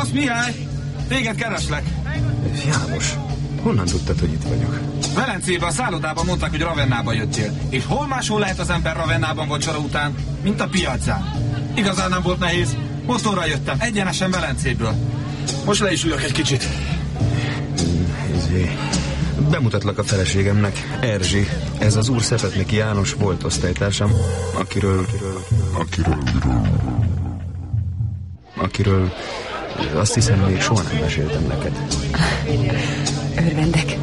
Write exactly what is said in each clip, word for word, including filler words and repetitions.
Szervusz, Mihály! Téged kereslek. János, honnan tudtad, hogy itt vagyok? Velencében, a szállodában mondták, hogy Ravennában jöttél. És hol máshol lehet az ember Ravennában vacsora után, mint a piacán? Igazán nem volt nehéz. Motorral jöttem, egyenesen Velencéből. Most le is ülök egy kicsit. Izé. Bemutatlak a feleségemnek, Erzsi. Ez az úr Szepetneki János volt osztálytársam, akiről... Akiről... Akiről... Azt hiszem, még soha nem meséltem neked. Örvendek.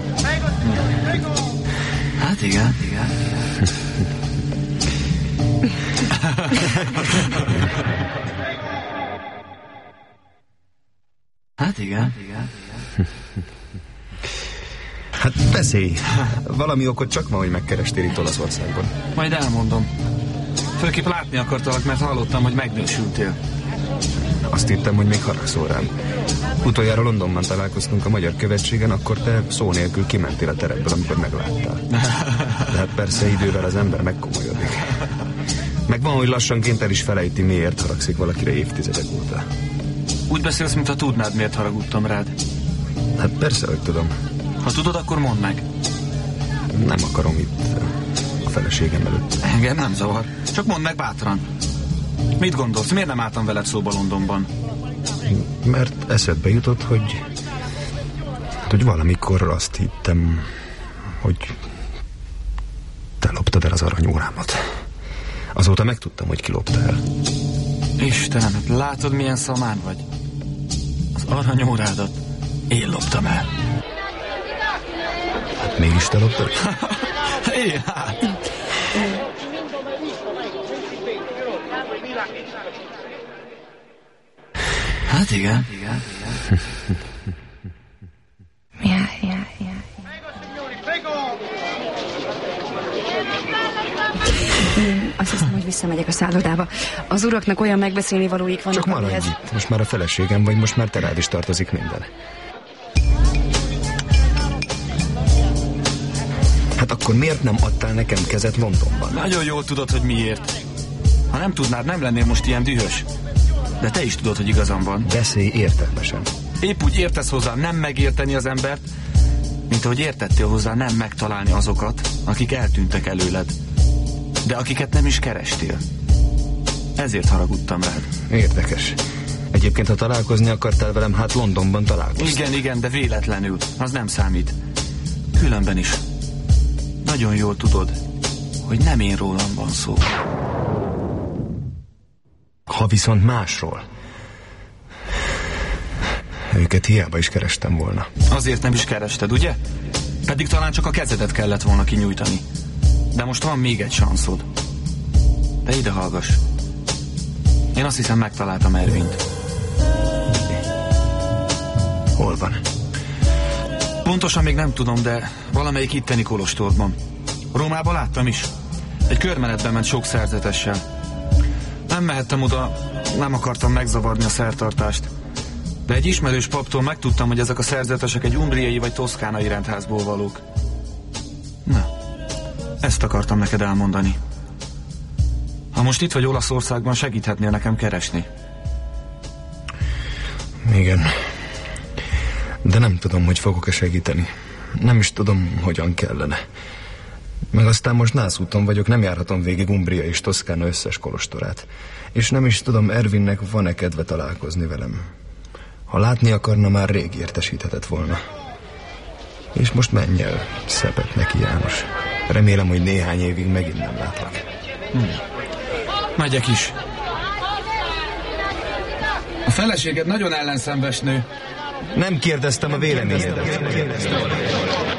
Hát igen, igen. Hát igen, igen. Hát beszélj. Valami okot csak ma, hogy megkerestél itt Olaszországban. Majd elmondom. Főképp látni akartalak, mert hallottam, hogy megnősültél. Azt hittem, hogy még haragszol rám. Utoljára Londonban találkoztunk a magyar követségen, akkor te szó nélkül kimentél a terepből, amikor megláttál. De hát persze idővel az ember megkomolyodik. Meg van, hogy lassanként el is felejti, miért haragszik valakire évtizedek óta. Úgy beszélsz, mintha tudnád, miért haragudtam rád. Hát persze, hogy tudom. Ha tudod, akkor mondd meg. Nem akarom itt a feleségem előtt. Engem nem zavar. Csak mondd meg bátran. Mit gondolsz? Miért nem álltam veled szóba Londonban? Mert eszedbe jutott, hogy... hogy valamikor azt hittem, hogy te loptad el az aranyórámat. Azóta megtudtam, hogy ki lopta el. Istenem, látod, milyen szamán vagy? Az aranyórádat én loptam el. Hát mégis te loptad? Én, hát... Hát igen, igen, igen. Mihály, Mihály, Mihály. Azt hiszem, hogy visszamegyek a szállodába. Az uraknak olyan megbeszélni valóik vannak. Csak maradj itt. Most már a feleségem vagy, most már te rád is tartozik minden. Hát akkor miért nem adtál nekem kezet Londonban? Nagyon jól tudod, hogy miért. Ha nem tudnád, nem lennél most ilyen dühös. De te is tudod, hogy igazam van. Beszélj értelmesen. Épp úgy értesz hozzá nem megérteni az embert, mint ahogy értettél hozzá nem megtalálni azokat, akik eltűntek előled, de akiket nem is kerestél. Ezért haragudtam rád. Érdekes. Egyébként, ha találkozni akartál velem, hát Londonban találkoztál. Igen, igen, de véletlenül. Az nem számít. Különben is. Nagyon jól tudod, hogy nem én rólam van szó. Ha viszont másról, őket hiába is kerestem volna. Azért nem is kerested, ugye? Pedig talán csak a kezedet kellett volna kinyújtani. De most van még egy sanszod. De ide hallgass. Én azt hiszem, megtaláltam Ervint. Hol van? Pontosan még nem tudom, de valamelyik itteni kolostorban. Rómában láttam is. Egy körmenetben ment sok szerzetessel. Nem mehettem oda, nem akartam megzavarni a szertartást. De egy ismerős paptól megtudtam, hogy ezek a szerzetesek egy umbriai vagy toszkánai rendházból valók. Na, ezt akartam neked elmondani. Ha most itt vagy Olaszországban, segíthetnél nekem keresni. Igen. De nem tudom, hogy fogok-e segíteni. Nem is tudom, hogyan kellene. Meg aztán most nászúton vagyok, nem járhatom végig Umbria és Toszkána összes kolostorát. És nem is tudom, Ervinnek van-e kedve találkozni velem. Ha látni akarna, már rég értesíthetett volna. És most menj el, Szepetneki János. Remélem, hogy néhány évig megint nem látlak. Hmm. Megyek is. A feleséged nagyon ellenszenves nő. Nem kérdeztem a véleményedet.